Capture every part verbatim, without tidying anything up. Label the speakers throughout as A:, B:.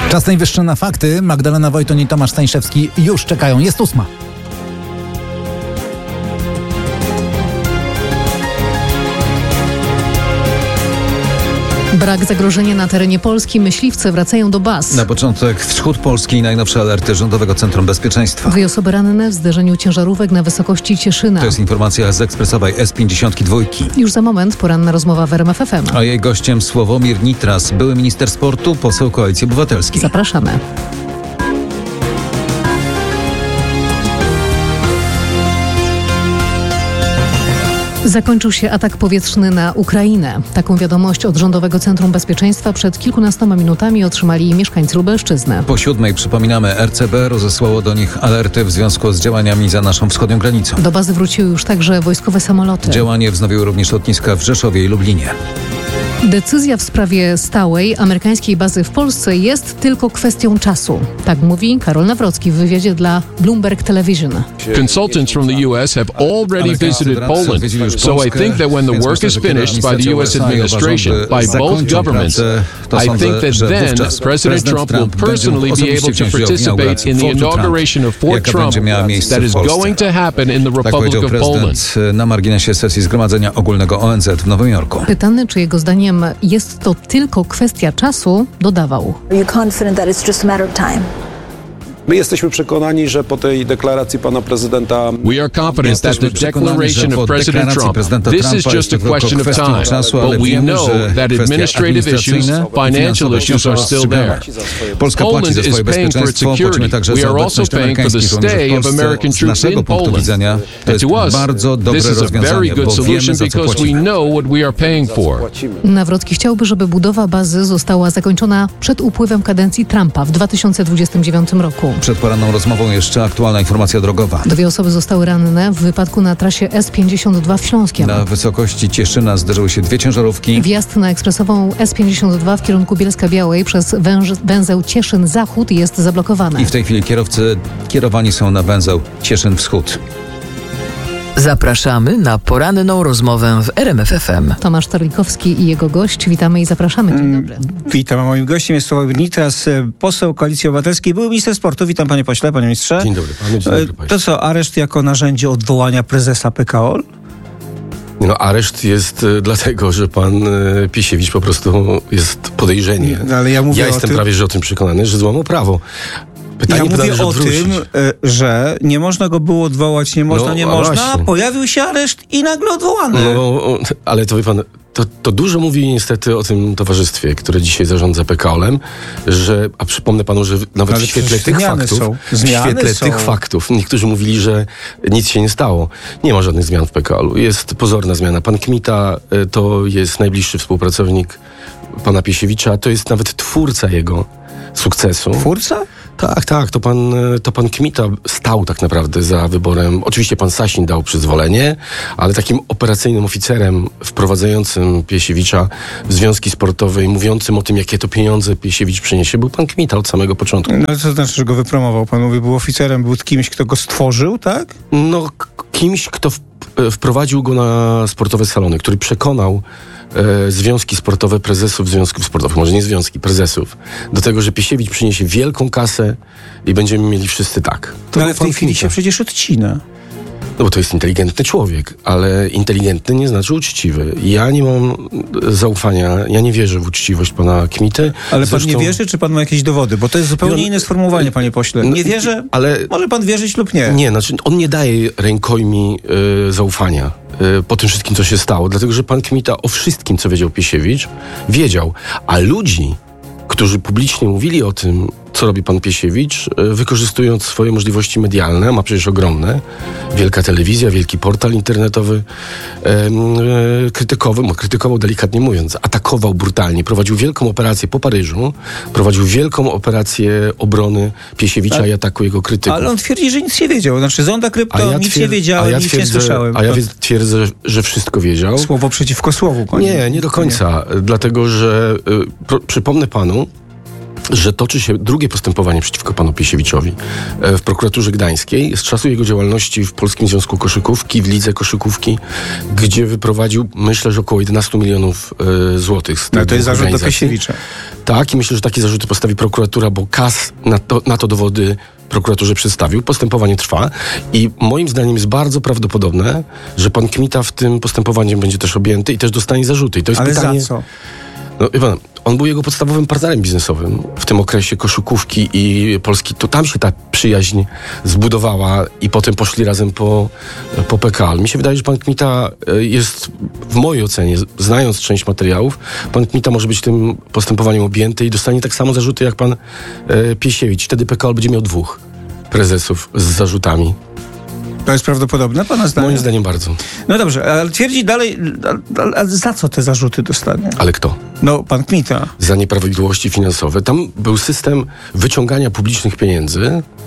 A: Czas najwyższy na fakty. Magdalena Wojton i Tomasz Stańszewski już czekają. Jest ósma.
B: Brak zagrożenia na terenie Polski. Myśliwcy wracają do baz.
C: Na początek wschód Polski i najnowsze alerty Rządowego Centrum Bezpieczeństwa.
B: Dwie osoby ranne w zderzeniu ciężarówek na wysokości Cieszyna.
C: To jest informacja z ekspresowej S pięćdziesiąt dwa.
B: Już za moment poranna rozmowa w R M F F M.
C: A jej gościem Sławomir Nitras, były minister sportu, poseł Koalicji Obywatelskiej.
B: Zapraszamy. Zakończył się atak powietrzny na Ukrainę. Taką wiadomość od Rządowego Centrum Bezpieczeństwa przed kilkunastoma minutami otrzymali mieszkańcy Lubelszczyzny.
C: Po siódmej, przypominamy, R C B rozesłało do nich alerty w związku z działaniami za naszą wschodnią granicą.
B: Do bazy wróciły już także wojskowe samoloty.
C: Działanie wznowiły również lotniska w Rzeszowie i Lublinie.
B: Decyzja w sprawie stałej amerykańskiej bazy w Polsce jest tylko kwestią czasu. Tak mówi Karol Nawrocki w wywiadzie dla Bloomberg Television.
D: Consultants from the U S have already visited Poland, so I think that when the work is finished by the U S administration, by both governments, I think that then President Trump will personally be able to participate in the inauguration of Fort Trump that is going to happen in the Republic of Poland.
C: Na marginesie sesji Zgromadzenia Ogólnego O N Z w Nowym Jorku.
B: Pytany, czy jego zdaniem jest to tylko kwestia czasu, dodawał.
E: Are you confident that it's just a matter of time?
F: My jesteśmy przekonani, że po tej deklaracji pana prezydenta...
D: We are confident that the declaration of President Trump, this is just a question of time, but we know that administrative issues, financial issues are still there. Poland is paying for its security. We are also paying for the stay of American troops in Poland. And to us, this is a very good solution because we know what we are paying for.
B: Nawrocki chciałby, żeby budowa bazy została zakończona przed upływem kadencji Trumpa w dwa tysiące dwudziestym dziewiątym roku.
C: Przed poranną rozmową jeszcze aktualna informacja drogowa.
B: Dwie osoby zostały ranne w wypadku na trasie S pięćdziesiąt dwa w Śląskiem.
C: Na wysokości Cieszyna zderzyły się dwie ciężarówki.
B: Wjazd na ekspresową S pięćdziesiąt dwa w kierunku Bielska-Białej przez węż- węzeł Cieszyn-Zachód jest zablokowany.
C: I w tej chwili kierowcy kierowani są na węzeł Cieszyn-Wschód.
G: Zapraszamy na poranną rozmowę w R M F F M.
B: Tomasz Torlikowski i jego gość. Witamy i zapraszamy. Dzień dobry.
H: Witam, a moim gościem jest Sławomir Nitras, poseł Koalicji Obywatelskiej, były minister sportu. Witam panie pośle, panie ministrze.
F: Dzień dobry panu, dzień dobry państwu.
H: To co, areszt jako narzędzie odwołania prezesa P K O L?
F: No areszt jest y, dlatego, że pan y, Pisiewicz po prostu jest podejrzenie.
H: No, ale ja mówię
F: ja
H: o
F: jestem
H: tym...
F: prawie że o tym przekonany, że złamał prawo. Pytanie
H: ja mówię o
F: odwrócić.
H: tym, że nie można go było odwołać, nie można,
F: no,
H: nie
F: a
H: można.
F: właśnie.
H: Pojawił się areszt i nagle odwołany.
F: No, ale to wie pan, to, to dużo mówi niestety o tym towarzystwie, które dzisiaj zarządza P K O L-em, że, a przypomnę panu, że nawet
H: ale
F: w świetle tych faktów,
H: są.
F: w świetle
H: są.
F: tych faktów, niektórzy mówili, że nic się nie stało. Nie ma żadnych zmian w P K O L-u. Jest pozorna zmiana. Pan Kmita to jest najbliższy współpracownik pana Pisiewicza, to jest nawet twórca jego sukcesu.
H: Twórca?
F: Tak, tak, to pan, to pan Kmita stał tak naprawdę za wyborem. Oczywiście pan Sasin dał przyzwolenie, ale takim operacyjnym oficerem wprowadzającym Piesiewicza w związki sportowe i mówiącym o tym, jakie to pieniądze Piesiewicz przyniesie, był pan Kmita od samego początku.
H: No to znaczy, że go wypromował. Pan mówi, był oficerem, był kimś, kto go stworzył, tak?
F: No, k- kimś, kto w, wprowadził go na sportowe salony, który przekonał e, związki sportowe, prezesów związków sportowych, może nie związki, prezesów, do tego, że Piesiewicz przyniesie wielką kasę i będziemy mieli wszyscy tak. To
H: No, ale w tej
F: pan
H: chwili
F: Kmita.
H: się przecież odcina.
F: No bo to jest inteligentny człowiek, ale inteligentny nie znaczy uczciwy. Ja nie mam zaufania, ja nie wierzę w uczciwość pana Kmity.
H: Ale
F: Zresztą...
H: pan nie wierzy, czy pan ma jakieś dowody? Bo to jest zupełnie
F: Ja-
H: inne sformułowanie, panie pośle. Nie wierzę,
F: ale
H: może pan wierzyć lub nie.
F: Nie, znaczy on nie daje rękojmi y, zaufania y, po tym wszystkim, co się stało, dlatego że pan Kmita o wszystkim, co wiedział Piesiewicz, wiedział, a ludzi, którzy publicznie mówili o tym, co robi pan Piesiewicz, y, wykorzystując swoje możliwości medialne, ma przecież ogromne, wielka telewizja, wielki portal internetowy, y, y, krytykował, no, krytykował delikatnie mówiąc, atakował brutalnie, prowadził wielką operację po Paryżu, prowadził wielką operację obrony Piesiewicza
H: Ale-
F: i ataku jego krytyków.
H: Ale on twierdzi, że nic nie wiedział. Znaczy zonda krypto, nic nie wiedziałem,
F: a ja
H: nic
F: twierdzę,
H: nie słyszałem.
F: A ja
H: To
F: wie- twierdzę, że wszystko wiedział.
H: Słowo przeciwko słowu. Panie.
F: Nie, nie do końca. Dlatego, że y, pro, przypomnę panu, że toczy się drugie postępowanie przeciwko panu Piesiewiczowi w prokuraturze gdańskiej z czasu jego działalności w Polskim Związku Koszykówki, w Lidze Koszykówki, gdzie wyprowadził, myślę, że około jedenaście milionów e, złotych z tej
H: No to jest zarzut do Piesiewicza.
F: Tak, i myślę, że takie zarzuty postawi prokuratura, bo K A S na to, na to dowody prokuraturze przedstawił. Postępowanie trwa i moim zdaniem jest bardzo prawdopodobne, że pan Kmita w tym postępowaniu będzie też objęty i też dostanie zarzuty. I to jest
H: Ale
F: pytanie,
H: za co?
F: No, wie pan, on był jego podstawowym partnerem biznesowym w tym okresie koszykówki i Polski. To tam się ta przyjaźń zbudowała i potem poszli razem po, po P K L. Mi się wydaje, że pan Kmita jest, w mojej ocenie, znając część materiałów, pan Kmita może być tym postępowaniem objęty i dostanie tak samo zarzuty jak pan e, Piesiewicz. Wtedy P K L będzie miał dwóch prezesów z zarzutami.
H: To jest prawdopodobne, pana zdaniem?
F: Moim zdaniem bardzo.
H: No dobrze, ale twierdzi dalej, a, a za co te zarzuty dostanie?
F: Ale kto?
H: No, pan Kmita.
F: Za nieprawidłowości finansowe. Tam był system wyciągania publicznych pieniędzy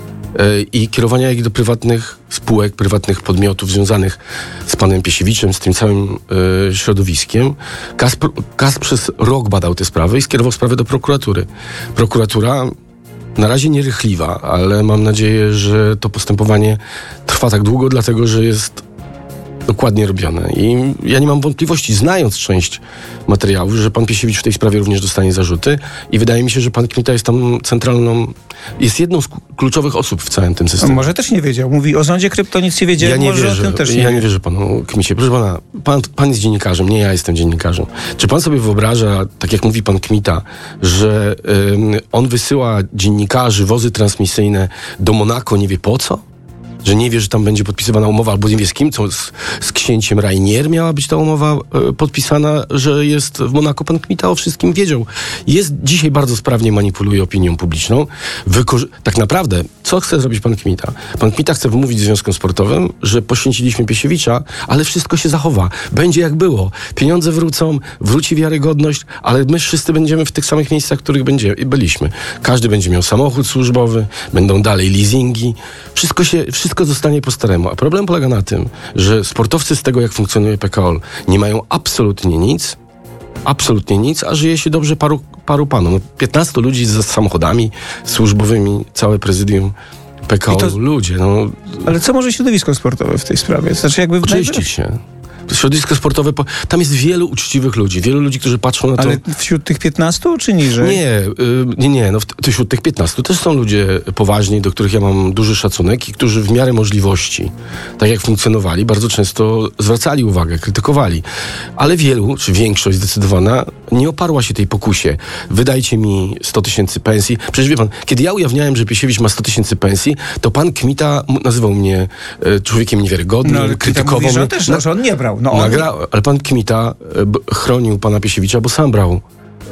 F: yy, i kierowania ich do prywatnych spółek, prywatnych podmiotów związanych z panem Piesiewiczem, z tym całym yy, środowiskiem. K A S, K A S przez rok badał te sprawy i skierował sprawę do prokuratury. Prokuratura na razie nierychliwa, ale mam nadzieję, że to postępowanie trwa tak długo, dlatego że jest dokładnie robione. I ja nie mam wątpliwości, znając część materiałów, że pan Piesiewicz w tej sprawie również dostanie zarzuty i wydaje mi się, że pan Kmita jest tam centralną, jest jedną z kluczowych osób w całym tym systemie.
H: Może też nie wiedział. Mówi o rządzie krypto, nic nie wiedział.
F: Ja nie
H: może
F: wierzę,
H: o tym też nie
F: ja
H: wie.
F: nie wierzę panu Kmicie. Proszę pana, pan, pan jest dziennikarzem, nie ja jestem dziennikarzem. Czy pan sobie wyobraża, tak jak mówi pan Kmita, że ym, on wysyła dziennikarzy, wozy transmisyjne do Monako, nie wie po co? Że nie wie, że tam będzie podpisywana umowa, albo nie wie z kim, co z, z księciem Rainier miała być ta umowa e, podpisana, że jest w Monako. Pan Kmita o wszystkim wiedział. Jest dzisiaj bardzo sprawnie manipuluje opinią publiczną. Wykorzy- tak naprawdę, co chce zrobić pan Kmita? Pan Kmita chce wymówić związkom sportowym, że poświęciliśmy Piesiewicza, ale wszystko się zachowa. Będzie jak było. Pieniądze wrócą, wróci wiarygodność, ale my wszyscy będziemy w tych samych miejscach, w których będzie, byliśmy. Każdy będzie miał samochód służbowy, będą dalej leasingi. Wszystko się, wszystko Wszystko zostanie po staremu. A problem polega na tym, że sportowcy z tego, jak funkcjonuje P K L, nie mają absolutnie nic, absolutnie nic, a żyje się dobrze paru, paru panom. No, piętnastu ludzi z samochodami służbowymi, całe prezydium P K L, to, ludzie. No.
H: Ale co może środowisko sportowe w tej sprawie? Znaczy jakby
F: oczyścić się. Środowisko sportowe, tam jest wielu uczciwych ludzi, wielu ludzi, którzy patrzą na to...
H: Ale wśród tych piętnastu, czy niżej?
F: Nie, yy, nie, nie, no wśród tych piętnastu też są ludzie poważni, do których ja mam duży szacunek i którzy w miarę możliwości, tak jak funkcjonowali, bardzo często zwracali uwagę, krytykowali. Ale wielu, czy większość zdecydowana, nie oparła się tej pokusie. Wydajcie mi sto tysięcy pensji. Przecież wie pan, kiedy ja ujawniałem, że Piesiewicz ma sto tysięcy pensji, to pan Kmita nazywał mnie e, człowiekiem niewiarygodnym,
H: no,
F: krytykował
H: mówi,
F: mnie.
H: że on też, no, że on nie brał. No, on...
F: Nagra, ale pan Kmita e, b, chronił pana Piesiewicza, bo sam brał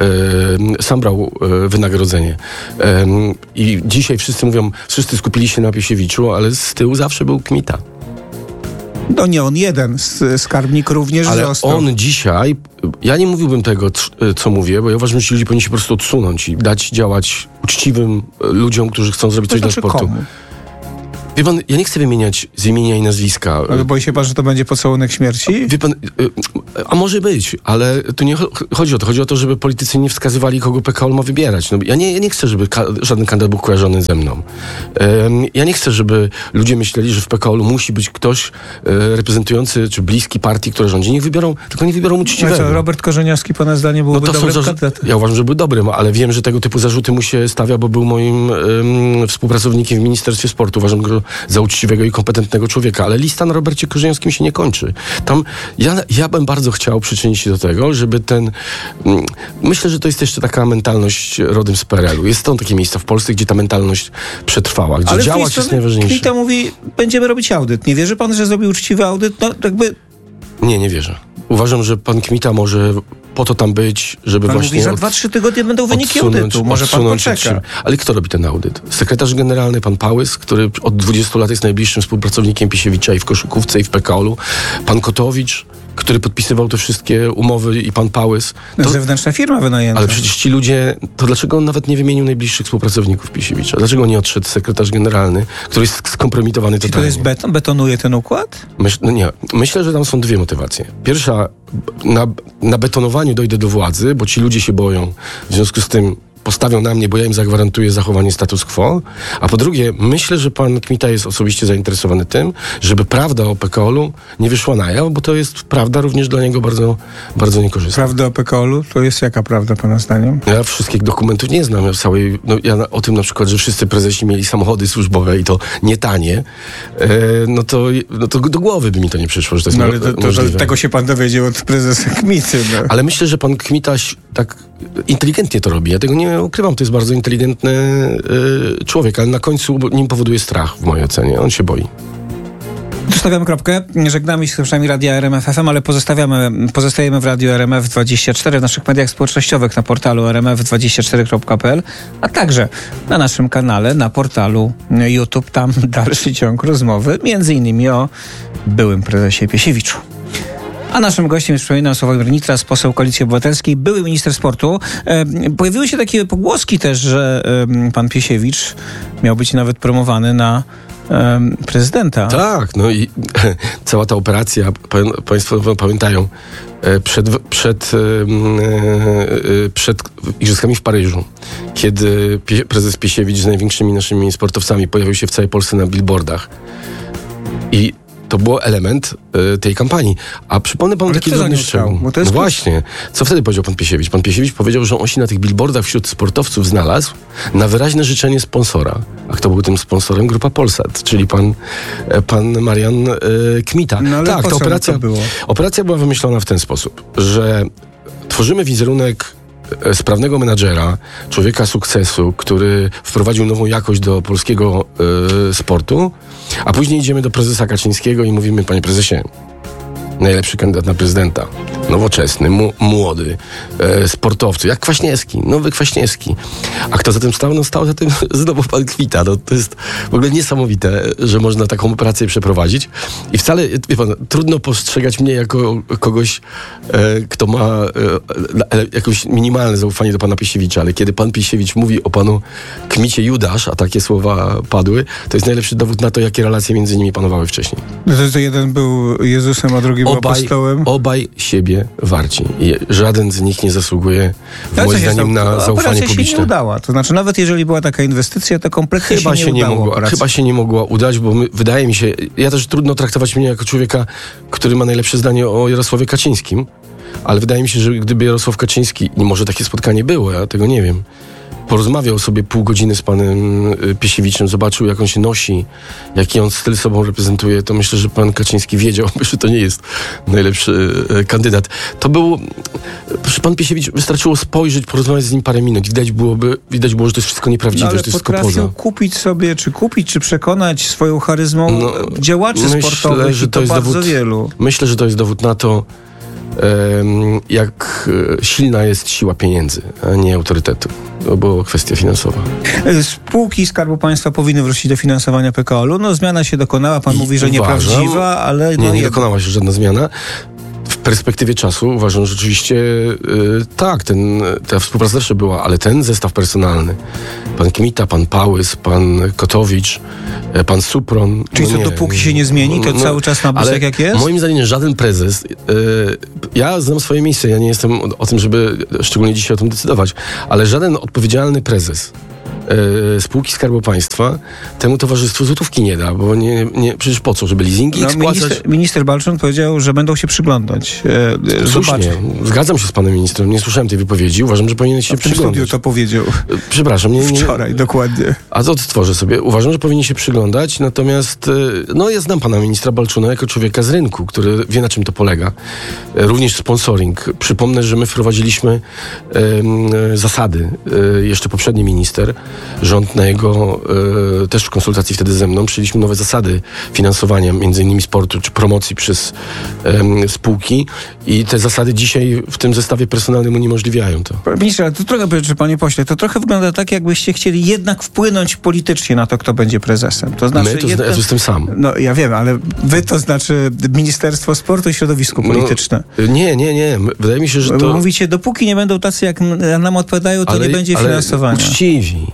F: e, sam brał e, wynagrodzenie. E, I dzisiaj wszyscy mówią, wszyscy skupili się na Piesiewiczu, ale z tyłu zawsze był Kmita.
H: No nie on jeden, skarbnik również
F: ale
H: został.
F: On dzisiaj, ja nie mówiłbym tego, co mówię, bo ja uważam, że ci ludzie powinni się po prostu odsunąć i dać działać uczciwym ludziom, którzy chcą zrobić coś
H: to znaczy
F: dla sportu.
H: Komu?
F: Wie pan, ja nie chcę wymieniać z imienia i nazwiska.
H: Ale boi się pan, że to będzie pocałunek śmierci?
F: Wie pan, a może być, ale tu nie chodzi o to. Chodzi o to, żeby politycy nie wskazywali, kogo P K L ma wybierać. No, ja, nie, ja nie chcę, żeby ka- żaden kandydat był kojarzony ze mną. Um, ja nie chcę, żeby ludzie myśleli, że w P K L musi być ktoś e, reprezentujący, czy bliski partii, która rządzi. Niech wybiorą, tylko nie wybiorą uczciwego.
H: No co, Robert Korzeniowski, pana zdaniem, byłby no to dobrym kandydatem?
F: Ja uważam, że był dobrym, ale wiem, że tego typu zarzuty mu się stawia, bo był moim um, współpracownikiem w Ministerstwie Sportu. Uważam go za uczciwego i kompetentnego człowieka, ale lista na Robercie Korzeniowskim się nie kończy. Tam ja, ja bym bardzo chciał przyczynić się do tego, żeby ten... Mm, myślę, że to jest jeszcze taka mentalność rodem z P R L u. Jest są takie miejsca w Polsce, gdzie ta mentalność przetrwała, gdzie
H: ale
F: działać jest najważniejsze.
H: Kmita mówi, będziemy robić audyt. Nie wierzy pan, że zrobił uczciwy audyt? No jakby...
F: Nie, nie wierzę. Uważam, że pan Kmita może po to tam być, żeby
H: pan
F: właśnie...
H: Mówi, za dwa, trzy tygodnie będą wyniki audytu. Może pan poczeka.
F: Ale kto robi ten audyt? Sekretarz generalny, pan Pałys, który od dwudziestu lat jest najbliższym współpracownikiem Piesiewicza i w koszykówce, i w P K L u. Pan Kotowicz, który podpisywał te wszystkie umowy, i pan Pałys.
H: To... Zewnętrzna firma wynajęta.
F: Ale przecież ci ludzie... To dlaczego on nawet nie wymienił najbliższych współpracowników Piesiewicza? Dlaczego nie odszedł sekretarz generalny, który jest skompromitowany totalnie?
H: Czy to jest beton? Betonuje ten układ?
F: Myśl, no nie. Myślę, że tam są dwie motywacje. Pierwsza, na, na betonowaniu dojdę do władzy, bo ci ludzie się boją. W związku z tym postawią na mnie, bo ja im zagwarantuję zachowanie status quo. A po drugie, myślę, że pan Kmita jest osobiście zainteresowany tym, żeby prawda o P K O L-u nie wyszła na jaw, bo to jest prawda również dla niego bardzo, bardzo niekorzystna.
H: Prawda o P K O L-u? To jest jaka prawda, pana zdaniem?
F: Ja wszystkich dokumentów nie znam. Ja, całej, no, ja na, o tym na przykład, że wszyscy prezesi mieli samochody służbowe i to nie tanie, e, no, to, no to do głowy by mi to nie przyszło, że to jest
H: no, ale to, to, to, tego się pan dowiedział od prezesa Kmity. No.
F: Ale myślę, że pan Kmita tak inteligentnie to robi. Ja tego nie ukrywam. To jest bardzo inteligentny y, człowiek, ale na końcu nim powoduje strach w mojej ocenie. On się boi.
H: Zostawiamy kropkę. Żegnamy się z słuchaczami Radia R M F F M, ale pozostawiamy, pozostajemy w Radiu R M F dwadzieścia cztery, w naszych mediach społecznościowych, na portalu r m f dwadzieścia cztery kropka p l, a także na naszym kanale, na portalu YouTube. Tam dalszy ciąg rozmowy, między innymi o byłym prezesie Piesiewiczu. A naszym gościem jest, przypominam, Sławomir Nitras, poseł Koalicji Obywatelskiej, były minister sportu. E, pojawiły się takie pogłoski też, że e, pan Piesiewicz miał być nawet promowany na e, prezydenta.
F: Tak, no i cała ta operacja, państwo pamiętają, przed, przed, przed Igrzyskami w Paryżu, kiedy prezes Piesiewicz z największymi naszymi sportowcami pojawił się w całej Polsce na billboardach. I to był element y, tej kampanii. A przypomnę panu taki drobny szczegół. No właśnie. Co wtedy powiedział pan Piesiewicz? Pan Piesiewicz powiedział, że on się na tych billboardach wśród sportowców znalazł na wyraźne życzenie sponsora. A kto był tym sponsorem? Grupa Polsat, czyli pan, pan Marian y, Kmita.
H: No, ale
F: tak, ta operacja,
H: to było?
F: operacja była wymyślona w ten sposób, że tworzymy wizerunek sprawnego menadżera, człowieka sukcesu, który wprowadził nową jakość do polskiego y, sportu, a później idziemy do prezesa Kaczyńskiego i mówimy: panie prezesie, najlepszy kandydat na prezydenta, nowoczesny, mu, młody, e, sportowcy, jak Kwaśniewski, nowy Kwaśniewski. A kto za tym stał? No stał za tym znowu pan Kmita. No, to jest w ogóle niesamowite, że można taką operację przeprowadzić. I wcale, wie pan, trudno postrzegać mnie jako kogoś, e, kto ma e, jakieś minimalne zaufanie do pana Piesiewicza, ale kiedy pan Piesiewicz mówi o panu Kmicie Judasz, a takie słowa padły, to jest najlepszy dowód na to, jakie relacje między nimi panowały wcześniej.
H: No to, to jeden był Jezusem, a drugi był
F: obaj,
H: apostołem.
F: Obaj siebie warci. I żaden z nich nie zasługuje, moim zdaniem, na zaufanie publiczne.
H: Operacja się nie udała. To znaczy, nawet jeżeli była taka inwestycja, to kompletnie chyba się nie, się nie udało.
F: Mogła, chyba się nie mogła udać, bo my, wydaje mi się, ja też trudno traktować mnie jako człowieka, który ma najlepsze zdanie o Jarosławie Kaczyńskim, ale wydaje mi się, że gdyby Jarosław Kaczyński, i może takie spotkanie było, ja tego nie wiem, porozmawiał sobie pół godziny z panem Piesiewiczem, zobaczył, jak on się nosi, jaki on styl sobą reprezentuje, to myślę, że pan Kaczyński wiedział, że to nie jest najlepszy kandydat. To był... Proszę, pan Piesiewicz, wystarczyło spojrzeć, porozmawiać z nim parę minut. Widać byłoby, widać było, że to jest wszystko nieprawdziwe, no, że to jest tylko poza.
H: kupić sobie, czy kupić, czy przekonać swoją charyzmą no, działaczy myślę, sportowych, że to, to jest bardzo dowód, wielu.
F: Myślę, że to jest dowód na to, jak silna jest siła pieniędzy, a nie autorytetu. To była kwestia finansowa.
H: Spółki Skarbu Państwa powinny wrócić do finansowania P K O L-u. No, zmiana się dokonała. Pan I mówi, że uważam, nieprawdziwa, ale...
F: Nie,
H: no,
F: nie dokonała się żadna zmiana. W perspektywie czasu uważam, że rzeczywiście yy, tak, ten, ta współpraca zawsze była, ale ten zestaw personalny, pan Kmita, pan Pałys, pan Kotowicz, pan Supron...
H: Czyli
F: no
H: co,
F: nie,
H: dopóki się nie zmieni, to no, cały czas ma być tak, jak jest?
F: Moim zdaniem żaden prezes... Yy, ja znam swoje miejsce, ja nie jestem o, o tym, żeby szczególnie dzisiaj o tym decydować, ale żaden odpowiedzialny prezes spółki Skarbu Państwa temu towarzystwu złotówki nie da, bo nie, nie, przecież po co, żeby leasingi no, spłacać?
H: Minister, minister Balczon powiedział, że będą się przyglądać.
F: E, Słusznie, zgadzam się z panem ministrem, nie słyszałem tej wypowiedzi, uważam, że powinien się
H: A
F: przyglądać. W
H: studiu to powiedział.
F: Przepraszam. Nie, nie,
H: Wczoraj, dokładnie.
F: A to odtworzę sobie. Uważam, że powinien się przyglądać, natomiast no ja znam pana ministra Balczuna jako człowieka z rynku, który wie, na czym to polega. Również sponsoring. Przypomnę, że my wprowadziliśmy e, zasady, e, jeszcze poprzedni minister, rząd na jego, e, też w konsultacji wtedy ze mną, przyjęliśmy nowe zasady finansowania, między innymi sportu, czy promocji przez e, spółki i te zasady dzisiaj w tym zestawie personalnym uniemożliwiają to.
H: Panie ministrze, ale to trochę, panie pośle, to trochę wygląda tak, jakbyście chcieli jednak wpłynąć politycznie na to, kto będzie prezesem. To znaczy,
F: My to
H: jeden...
F: ja jestem sam.
H: No ja wiem, ale wy to znaczy Ministerstwo Sportu i Środowisko Polityczne.
F: No, nie, nie, nie. Wydaje mi się, że to...
H: Mówicie, dopóki nie będą tacy, jak nam odpowiadają, to ale, nie będzie finansowania.
F: Uczciwi.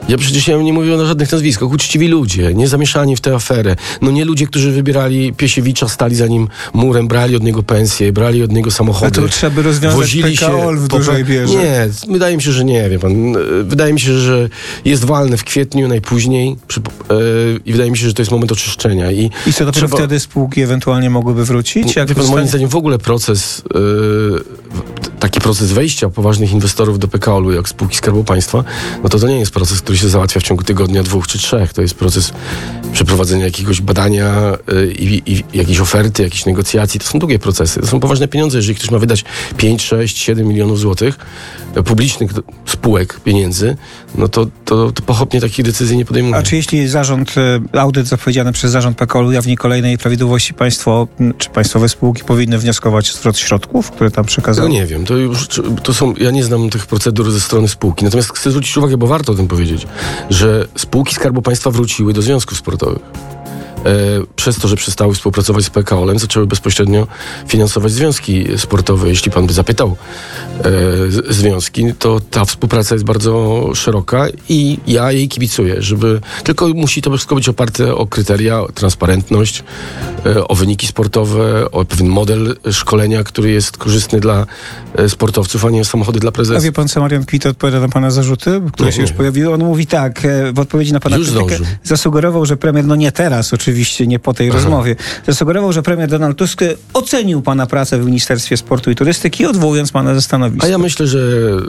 F: Ja przecież ja nie mówię o żadnych nazwiskach. Uczciwi ludzie, nie zamieszani w tę aferę. No nie ludzie, którzy wybierali Piesiewicza, stali za nim murem, brali od niego pensje, brali od niego samochody.
H: A to trzeba by rozwiązać P K O L w dużej bierze.
F: Nie, wydaje mi się, że nie, wie pan. Wydaje mi się, że jest walny w kwietniu najpóźniej przy, yy, i wydaje mi się, że to jest moment oczyszczenia. I,
H: I co, dopiero trzeba... wtedy spółki ewentualnie mogłyby wrócić? Jak
F: wie pan, moim zdaniem w ogóle proces, yy, taki proces wejścia poważnych inwestorów do P K O L-u, jak spółki Skarbu Państwa, no to to nie jest proces, który się załatwia w ciągu tygodnia, dwóch czy trzech. To jest proces przeprowadzenia jakiegoś badania yy, i, i jakiejś oferty, jakiejś negocjacji. To są długie procesy. To są poważne pieniądze. Jeżeli ktoś ma wydać pięć, sześć, siedem milionów złotych yy, publicznych spółek, pieniędzy, no to, to, to pochopnie takich decyzji nie podejmuje.
H: A czy jeśli zarząd, audyt zapowiedziany przez zarząd P K O L-u ujawni kolejne nieprawidłowości, państwo, czy państwowe spółki powinny wnioskować o zwrot środków, które tam przekazały?
F: No nie wiem. To już, to są, ja nie znam tych procedur ze strony spółki. Natomiast chcę zwrócić uwagę, bo warto o tym powiedzieć, że spółki Skarbu Państwa wróciły do związków sportowych. E, przez to, że przestały współpracować z P K O L-em, zaczęły bezpośrednio finansować związki sportowe. Jeśli pan by zapytał e, związki, to ta współpraca jest bardzo szeroka i ja jej kibicuję, żeby tylko musi to wszystko być oparte o kryteria, o transparentność, e, o wyniki sportowe, o pewien model szkolenia, który jest korzystny dla e, sportowców, a nie samochody dla prezesa.
H: A wie pan, co Marian Kmita odpowiada na pana zarzuty, które no, się już pojawiły? On mówi tak, e, w odpowiedzi na pana
F: już
H: krytykę,
F: zdążył.
H: Zasugerował, że premier, no nie teraz oczywiście, Oczywiście nie po tej Aha. rozmowie. Zasugerował, że premier Donald Tusk ocenił pana pracę w Ministerstwie Sportu i Turystyki, odwołując pana ze stanowiska.
F: A ja myślę, że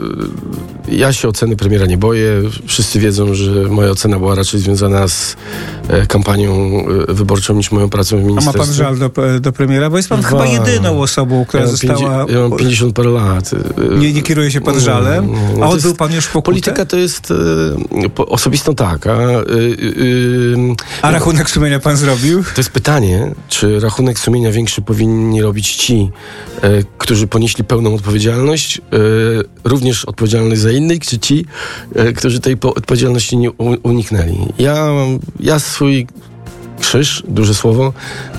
F: ja się oceny premiera nie boję. Wszyscy wiedzą, że moja ocena była raczej związana z e, kampanią e, wyborczą niż moją pracą w ministerstwie.
H: A ma pan żal do, do premiera? Bo jest pan Dwa. chyba jedyną osobą, która
F: ja
H: została...
F: Ja mam pięćdziesiąt parę lat.
H: Nie, nie kieruje się pan żalem?
F: No,
H: a odbył pan już pokutę?
F: Polityka to jest e, po, osobistą tak. A, e, e,
H: a rachunek sumienia pan zrobił?
F: To jest pytanie, czy rachunek sumienia większy powinni robić ci, e, którzy ponieśli pełną odpowiedzialność, e, również odpowiedzialność za innych, czy ci, e, którzy tej po- odpowiedzialności nie u- uniknęli. Ja, ja swój krzyż, duże słowo,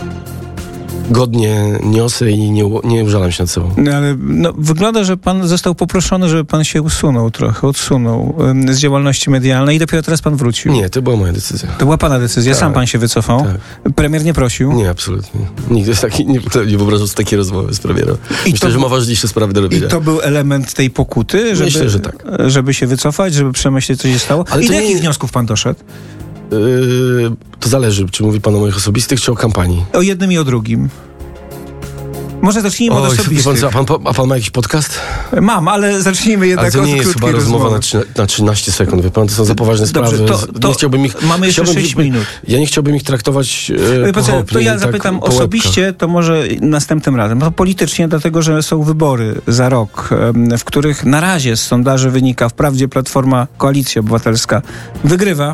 F: godnie niosę i nie, nie użalam się nad sobą.
H: No, ale no, wygląda, że pan został poproszony, żeby pan się usunął trochę, odsunął um, z działalności medialnej i dopiero teraz pan wrócił.
F: Nie, to była moja decyzja.
H: To była pana decyzja, tak. Sam pan się wycofał? Tak. Premier nie prosił?
F: Nie, absolutnie. Nigdy taki, nie, nie wyobrażam sobie takiej rozmowy z premierem. I Myślę, to, że ma ważniejsze sprawy do robienia.
H: I to był element tej pokuty, żeby,
F: Myślę, że tak.
H: żeby się wycofać, żeby przemyśleć, co się stało? Ale I do jakich nie... wniosków pan doszedł?
F: Yy, to zależy, czy mówi pan o moich osobistych, czy o kampanii.
H: O jednym i o drugim. Może zacznijmy Oj, od osobistych.
F: Pan, a, pan, a pan ma jakiś podcast?
H: Mam, ale zacznijmy jednak od krótkiej
F: rozmowy. To nie jest chyba rozmowa na, trzy, na trzynaście sekund, wie pan, to są za poważne
H: Dobrze,
F: sprawy.
H: To, to
F: nie chciałbym ich,
H: mamy jeszcze sześć minut.
F: Ja nie chciałbym ich traktować e, pochopnie.
H: To ja zapytam tak, osobiście, to może następnym razem. To politycznie, dlatego, że są wybory za rok, w których na razie z sondaży wynika, wprawdzie Platforma Koalicja Obywatelska wygrywa,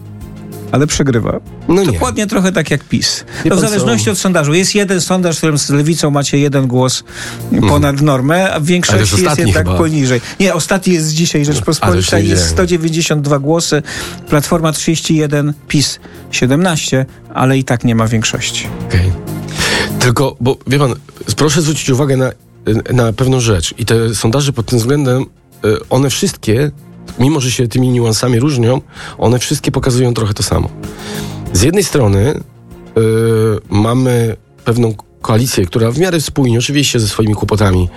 H: ale przegrywa. No Dokładnie nie. Trochę tak jak PiS. To w zależności co? od sondażu. Jest jeden sondaż, w którym z Lewicą macie jeden głos ponad normę, a w większości jest jednak chyba. poniżej. Nie, ostatni jest dzisiaj Rzeczpospolita, jest sto dziewięćdziesiąt dwa głosy, Platforma trzydzieści jeden, PiS siedemnaście, ale i tak nie ma większości.
F: Okej. Okay. Tylko, bo wie pan, proszę zwrócić uwagę na, na pewną rzecz. I te sondaże pod tym względem, one wszystkie, mimo że się tymi niuansami różnią, one wszystkie pokazują trochę to samo. Z jednej strony yy, mamy pewną koalicję, która w miarę spójnie, oczywiście ze swoimi kłopotami,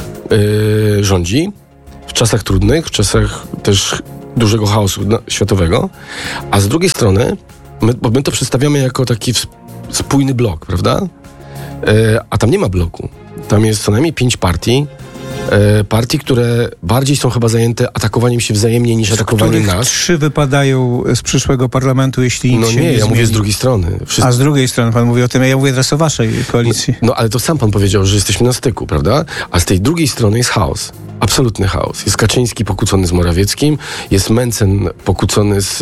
F: yy, rządzi w czasach trudnych, w czasach też dużego chaosu światowego, a z drugiej strony my, bo my to przedstawiamy jako taki spójny blok, prawda? Yy, a tam nie ma bloku. Tam jest co najmniej pięć partii, partii, które bardziej są chyba zajęte atakowaniem się wzajemnie niż atakowaniem nas.
H: Trzy wypadają z przyszłego parlamentu, jeśli
F: No
H: się
F: nie,
H: nie
F: ja
H: zmieni.
F: mówię z drugiej strony.
H: Wszyscy... A z drugiej strony pan mówi o tym, ja mówię teraz o waszej koalicji.
F: No, no ale to sam pan powiedział, że jesteśmy na styku, prawda? A z tej drugiej strony jest chaos. Absolutny chaos. Jest Kaczyński pokłócony z Morawieckim, jest Mencen pokłócony z...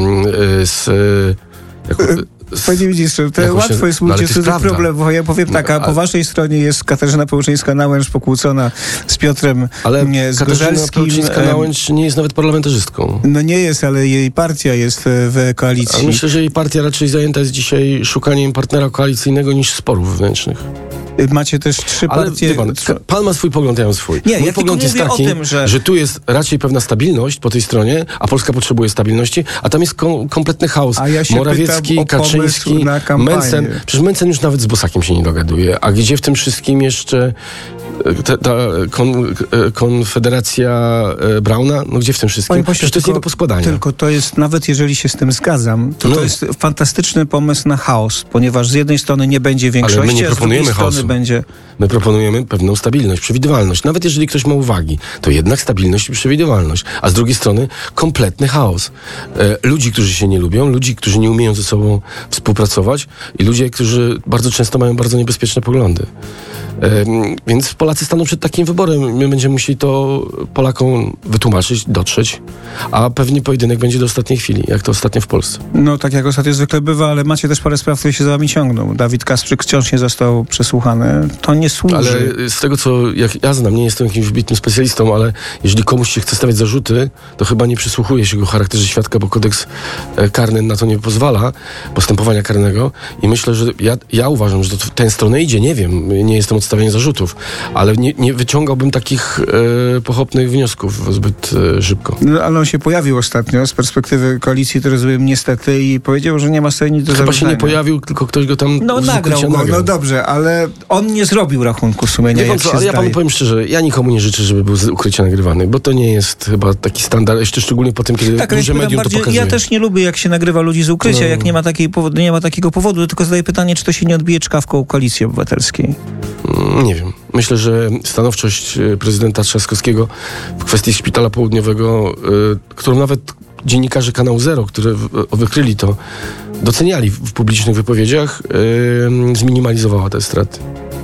F: z jak...
H: Panie ministrze, to łatwo się, jest mówić o cudzych problemach. Ja powiem tak, a po waszej stronie jest Katarzyna Pełczyńska-Nałęcz pokłócona z Piotrem
F: ale
H: z Gorzelskim.
F: Ale Katarzyna Pełczyńska-Nałęcz nie jest nawet parlamentarzystką.
H: No nie jest, ale jej partia jest w koalicji.
F: A myślę, że jej partia raczej zajęta jest dzisiaj szukaniem partnera koalicyjnego niż sporów wewnętrznych.
H: Macie też trzy
F: Ale
H: partie...
F: pan, pan ma swój pogląd, ja mam swój.
H: Nie,
F: Mój
H: ja
F: pogląd jest taki,
H: tym, że...
F: że tu jest raczej pewna stabilność po tej stronie, a Polska potrzebuje stabilności, a tam jest kom- kompletny chaos.
H: A ja się
F: Morawiecki, Kaczyński, Mencen. Przecież Mencen już nawet z Bosakiem się nie dogaduje. A gdzie w tym wszystkim jeszcze ta, ta kon, konfederacja Brauna? No gdzie w tym wszystkim?
H: Pośle,
F: Przecież to jest nie do poskładania.
H: Tylko to jest, nawet jeżeli się z tym zgadzam, to no. to jest fantastyczny pomysł na chaos, ponieważ z jednej strony nie będzie większości,
F: ale my nie
H: a z drugiej strony
F: chaosu.
H: będzie...
F: My proponujemy pewną stabilność, przewidywalność. Nawet jeżeli ktoś ma uwagi, to jednak stabilność i przewidywalność. A z drugiej strony kompletny chaos. E, ludzi, którzy się nie lubią, ludzi, którzy nie umieją ze sobą współpracować i ludzie, którzy bardzo często mają bardzo niebezpieczne poglądy. E, więc Polacy staną przed takim wyborem. My będziemy musieli to Polakom wytłumaczyć, dotrzeć, a pewnie pojedynek będzie do ostatniej chwili, jak to ostatnio w Polsce.
H: No tak jak ostatnio zwykle bywa, ale macie też parę spraw, które się za wami ciągną. Dawid Kasprzyk wciąż nie został przesłuchany. To nie służy.
F: Ale z tego, co jak ja znam, nie jestem jakimś wybitnym specjalistą, ale jeżeli komuś się chce stawiać zarzuty, to chyba nie przysłuchuje się go charakterze świadka, bo kodeks karny na to nie pozwala, postępowania karnego. I myślę, że ja, ja uważam, że to w tę stronę idzie. Nie wiem, nie jestem od stawiania zarzutów, ale nie, nie wyciągałbym takich e, pochopnych wniosków zbyt e, szybko.
H: No, ale on się pojawił ostatnio z perspektywy koalicji, to rozumiem niestety, i powiedział, że nie ma sobie nic do zarzucenia.
F: Chyba się nie pojawił, tylko ktoś go tam
H: No nagrał go, nagrał. No dobrze, ale on nie zrobił rachunku sumienia, jak
F: co,
H: się
F: ale ja
H: zdaje.
F: panu powiem szczerze, ja nikomu nie życzę, żeby był z ukrycia nagrywany, bo to nie jest chyba taki standard, jeszcze szczególnie po tym, kiedy
H: tak,
F: duże medium
H: bardziej,
F: to pokazuje.
H: Ja też nie lubię, jak się nagrywa ludzi z ukrycia, no. jak nie ma, takiej powodu, nie ma takiego powodu, tylko zadaję pytanie, czy to się nie odbije czkawką Koalicji Obywatelskiej.
F: Nie wiem. Myślę, że stanowczość prezydenta Trzaskowskiego w kwestii szpitala południowego, którą nawet dziennikarze Kanału Zero, które wykryli to, doceniali w publicznych wypowiedziach, zminimalizowała te straty.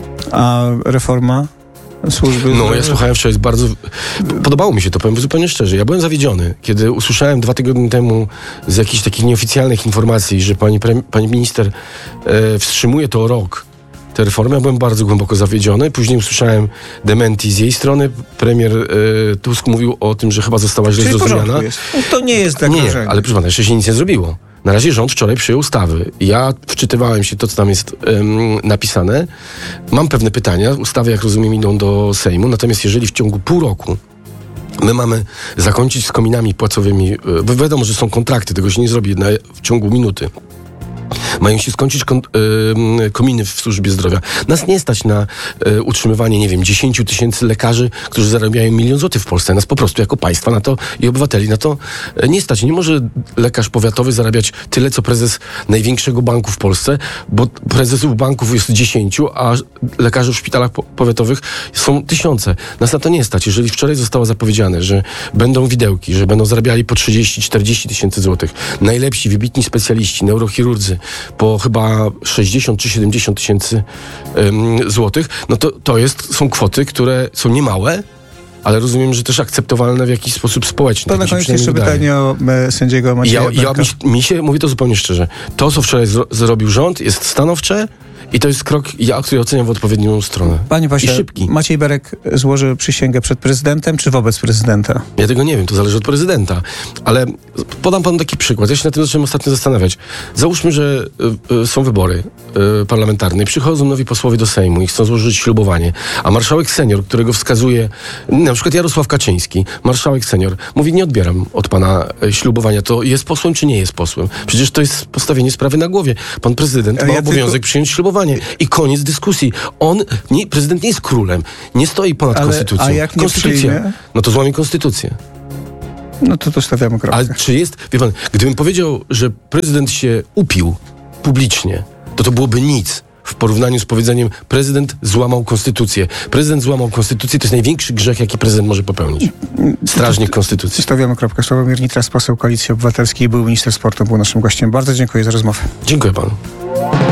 H: A reforma służby...
F: No, ja słuchałem wczoraj, bardzo... Podobało mi się to, powiem zupełnie szczerze. Ja byłem zawiedziony, kiedy usłyszałem dwa tygodnie temu z jakichś takich nieoficjalnych informacji, że pani, pre... pani minister e, wstrzymuje to o rok, te reformy. Ja byłem bardzo głęboko zawiedziony. Później usłyszałem dementi z jej strony. Premier e, Tusk mówił o tym, że chyba została źle zrozumiana.
H: To nie jest tak.
F: Nie, ale proszę pana, jeszcze się nic nie zrobiło. Na razie rząd wczoraj przyjął ustawy. Ja wczytywałem się to, co tam jest um, napisane. Mam pewne pytania. Ustawy, jak rozumiem, idą do Sejmu. Natomiast jeżeli w ciągu pół roku my mamy zakończyć z kominami płacowymi, bo wiadomo, że są kontrakty, tego się nie zrobi na, w ciągu minuty. Mają się skończyć kon, y, kominy w służbie zdrowia. Nas nie stać na y, utrzymywanie, nie wiem, dziesięciu tysięcy lekarzy, którzy zarabiają milion złotych w Polsce. Nas po prostu jako państwa na to i obywateli na to y, nie stać. Nie może lekarz powiatowy zarabiać tyle, co prezes największego banku w Polsce, bo prezesów banków jest dziesięciu, a lekarzy w szpitalach po- powiatowych są tysiące. Nas na to nie stać. Jeżeli wczoraj zostało zapowiedziane, że będą widełki, że będą zarabiali po trzydzieści czterdzieści tysięcy złotych, najlepsi, wybitni specjaliści, neurochirurdzy, po chyba sześćdziesiąt czy siedemdziesiąt tysięcy um, złotych, no to, to jest, są kwoty, które są niemałe, ale rozumiem, że też akceptowalne w jakiś sposób społeczny.
H: To na koniec jeszcze
F: wydaje.
H: pytanie o e, sędziego Macieja
F: ja, ja, mi, mi się, mówię to zupełnie szczerze, to, co wczoraj zro, zrobił rząd, jest stanowcze i to jest krok, ja, który oceniam w odpowiednią stronę.
H: Panie pośle,
F: I szybki.
H: Maciej Berek złoży przysięgę przed prezydentem, czy wobec prezydenta?
F: Ja tego nie wiem, to zależy od prezydenta. Ale podam panu taki przykład. Ja się nad tym zacząłem ostatnio zastanawiać. Załóżmy, że y, y, są wybory y, parlamentarne i przychodzą nowi posłowie do Sejmu i chcą złożyć ślubowanie, a marszałek senior, którego wskazuje, na przykład Jarosław Kaczyński, marszałek senior, mówi, nie odbieram od pana y, ślubowania. To jest posłem, czy nie jest posłem? Przecież to jest postawienie sprawy na głowie. Pan prezydent
H: Ale
F: ma
H: ja
F: obowiązek
H: tylko...
F: przyjąć ślubowanie. I koniec dyskusji. On, nie, prezydent nie jest królem. Nie stoi ponad
H: Ale,
F: konstytucją.
H: a jak nie
F: Konstytucja.
H: przyjmie?
F: No to złamie konstytucję.
H: No to to stawiamy kropkę.
F: Ale czy jest, wie pan, gdybym powiedział, że prezydent się upił publicznie, to to byłoby nic w porównaniu z powiedzeniem prezydent złamał konstytucję. Prezydent złamał konstytucję, to jest największy grzech, jaki prezydent może popełnić. Strażnik konstytucji.
H: Stawiamy kropkę. Sławomir Nitras, poseł Koalicji Obywatelskiej, był minister sportu, był naszym gościem. Bardzo dziękuję za rozmowę.
F: Dziękuję panu.